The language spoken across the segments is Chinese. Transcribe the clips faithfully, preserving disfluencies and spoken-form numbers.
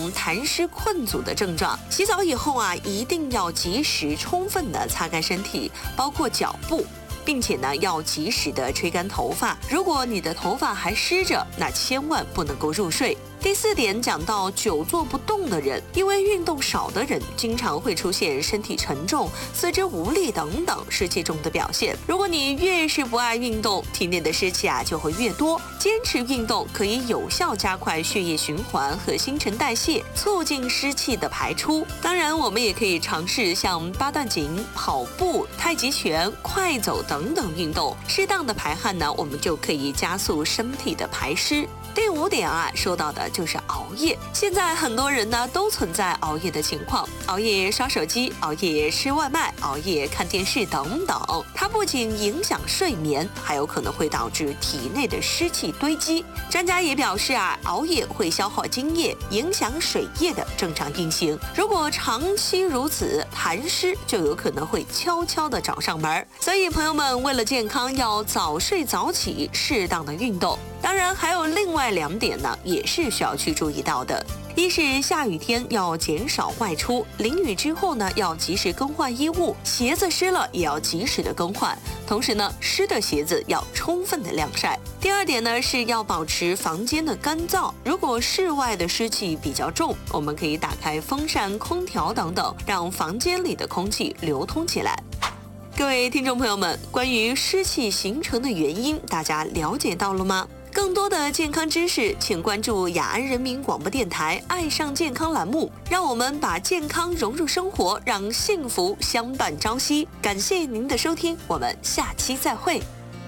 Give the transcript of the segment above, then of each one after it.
种痰湿困阻的症状。洗澡以后啊，一定要及时充分的擦干身体，包括脚部，并且呢，要及时的吹干头发。如果你的头发还湿着，那千万不能够入睡。第四点讲到久坐不动的人，因为运动少的人经常会出现身体沉重、四肢无力等等湿气重的表现。如果你越是不爱运动，体内的湿气啊就会越多。坚持运动可以有效加快血液循环和新陈代谢，促进湿气的排出。当然，我们也可以尝试像八段锦、跑步、太极拳、快走等等运动，适当的排汗呢，我们就可以加速身体的排湿。第五点啊，说到的就是熬夜。现在很多人呢都存在熬夜的情况，熬夜刷手机，熬夜吃外卖，熬夜看电视等等。它不仅影响睡眠，还有可能会导致体内的湿气堆积。专家也表示啊，熬夜会消耗津液，影响水液的正常运行。如果长期如此，痰湿就有可能会悄悄的找上门。所以朋友们，为了健康，要早睡早起，适当的运动。当然还有另外两点呢，也是需要去注意到的。一是下雨天要减少外出，淋雨之后呢要及时更换衣物，鞋子湿了也要及时的更换。同时呢，湿的鞋子要充分的晾晒。第二点呢，是要保持房间的干燥。如果室外的湿气比较重，我们可以打开风扇、空调等等，让房间里的空气流通起来。各位听众朋友们，关于湿气形成的原因，大家了解到了吗？更多的健康知识，请关注雅安人民广播电台爱上健康栏目，让我们把健康融入生活，让幸福相伴朝夕。感谢您的收听，我们下期再会。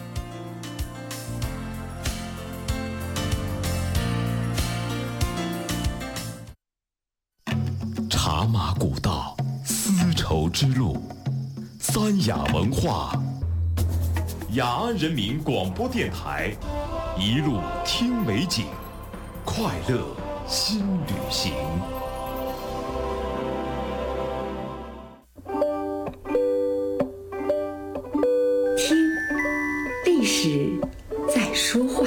茶马古道，丝绸之路，三雅文化，雅安人民广播电台。一路听美景，快乐新旅行。 听，历史在说话。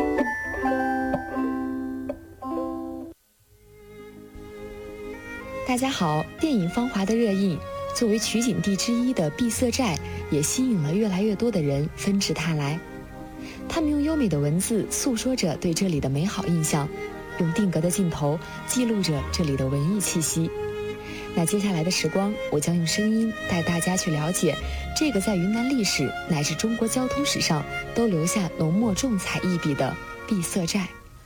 大家好，电影《芳华》的热映，作为取景地之一的碧色寨，也吸引了越来越多的人纷至沓来。他们用优美的文字诉说着对这里的美好印象，用定格的镜头记录着这里的文艺气息。那接下来的时光，我将用声音带大家去了解这个在云南历史乃至中国交通史上都留下浓墨重彩一笔的碧色寨。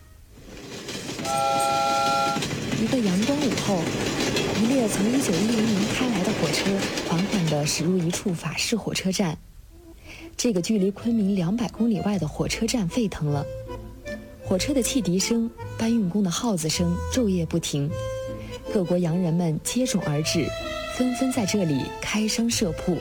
一个阳光午后，一列从一九一零年开来的火车缓缓地驶入一处法式火车站。这个距离昆明两百公里外的火车站沸腾了，火车的汽笛声、搬运工的号子声昼夜不停，各国洋人们接踵而至，纷纷在这里开商设铺。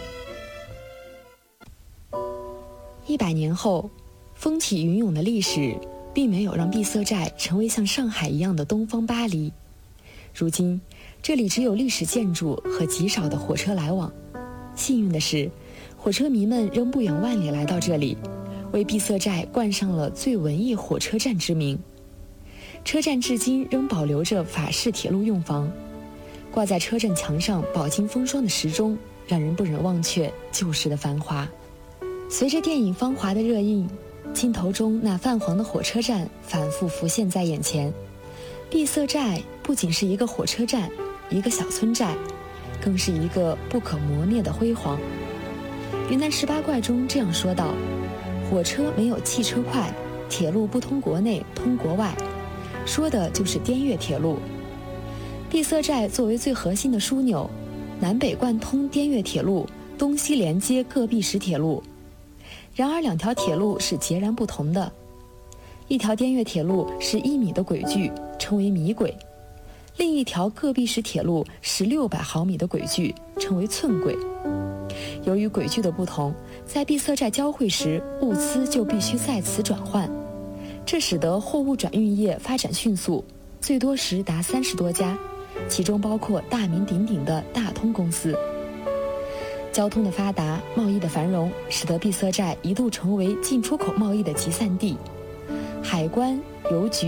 一百年后，风起云涌的历史并没有让碧色寨成为像上海一样的东方巴黎。如今，这里只有历史建筑和极少的火车来往。幸运的是，火车迷们仍不远万里来到这里，为碧色寨冠上了最文艺火车站之名。车站至今仍保留着法式铁路用房，挂在车站墙上饱经风霜的时钟，让人不忍忘却旧时的繁华。随着电影《芳华》的热映，镜头中那泛黄的火车站反复浮现在眼前。碧色寨不仅是一个火车站，一个小村寨，更是一个不可磨灭的辉煌。云南十八怪中这样说道：火车没有汽车快，铁路不通国内通国外，说的就是滇越铁路。碧色寨作为最核心的枢纽，南北贯通滇越铁路，东西连接各碧石铁路。然而两条铁路是截然不同的，一条滇越铁路是一米的轨距，称为米轨，另一条各碧石铁路是六百毫米的轨距，称为寸轨。由于轨距的不同，在碧色寨交汇时，物资就必须在此转换，这使得货物转运业发展迅速，最多时达三十多家，其中包括大名鼎鼎的大通公司。交通的发达，贸易的繁荣，使得碧色寨一度成为进出口贸易的集散地。海关、邮局、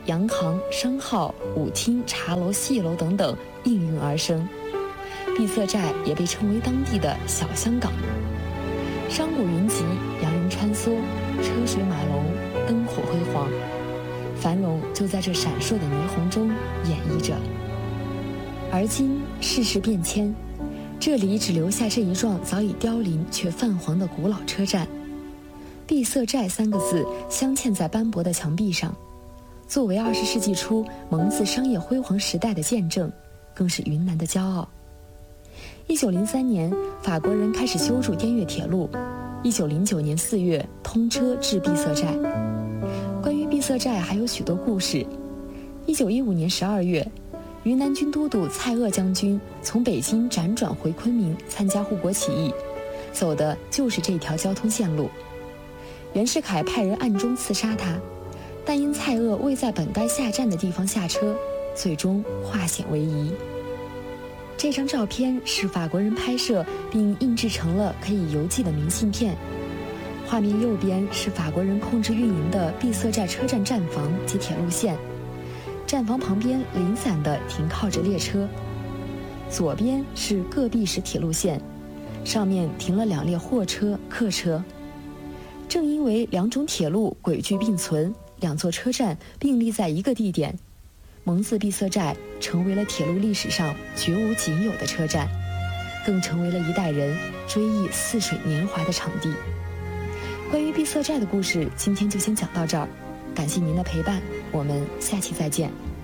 洋行、商号、舞厅、茶楼、戏楼等等应运而生。碧色寨也被称为当地的小香港。商贾云集，洋人穿梭，车水马龙，灯火辉煌，繁荣就在这闪烁的霓虹中演绎着。而今世事变迁，这里只留下这一幢早已凋零却泛黄的古老车站。碧色寨三个字镶嵌在斑驳的墙壁上，作为二十世纪初蒙自商业辉煌时代的见证，更是云南的骄傲。一九零三年，法国人开始修筑滇越铁路。一九零九年四月，通车至碧色寨。关于碧色寨还有许多故事。一九一五年十二月，云南军都督蔡锷将军从北京辗转回昆明参加护国起义，走的就是这条交通线路。袁世凯派人暗中刺杀他，但因蔡锷未在本该下站的地方下车，最终化险为夷。这张照片是法国人拍摄并印制成了可以邮寄的明信片。画面右边是法国人控制运营的碧色寨车站站房及铁路线，站房旁边零散地停靠着列车。左边是各壁石铁路线，上面停了两列货车、客车。正因为两种铁路轨距并存，两座车站并立在一个地点，蒙自碧色寨成为了铁路历史上绝无仅有的车站，更成为了一代人追忆似水年华的场地。关于碧色寨的故事，今天就先讲到这儿，感谢您的陪伴，我们下期再见。